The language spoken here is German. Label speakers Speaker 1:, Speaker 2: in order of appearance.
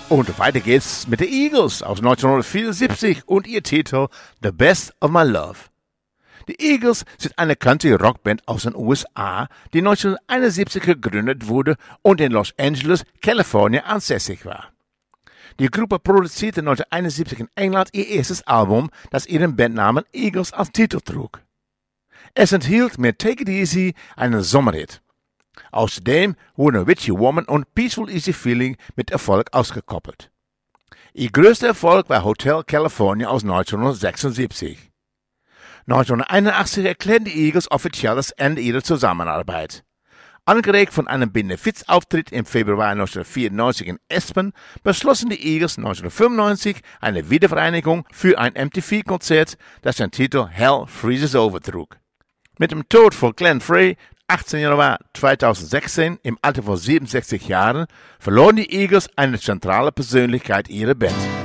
Speaker 1: Und weiter geht's mit den Eagles aus 1974 und ihr Titel The Best of My Love. Die Eagles sind eine Country-Rock-Band aus den USA, die 1971 gegründet wurde und in Los Angeles, Kalifornien ansässig war. Die Gruppe produzierte 1971 in England ihr erstes Album, das ihren Bandnamen Eagles als Titel trug. Es enthielt mit Take It Easy einen Sommerhit. Außerdem wurden Witchy Woman und Peaceful Easy Feeling mit Erfolg ausgekoppelt. Ihr größter Erfolg war Hotel California aus 1976. 1981 erklärten die Eagles offiziell das Ende ihrer Zusammenarbeit. Angeregt von einem Benefizauftritt im Februar 1994 in Aspen beschlossen die Eagles 1995 eine Wiedervereinigung für ein MTV-Konzert, das den Titel Hell Freezes Over trug. Mit dem Tod von Glenn Frey 18. Januar 2016 im Alter von 67 Jahren verloren die Eagles eine zentrale Persönlichkeit ihrer Band.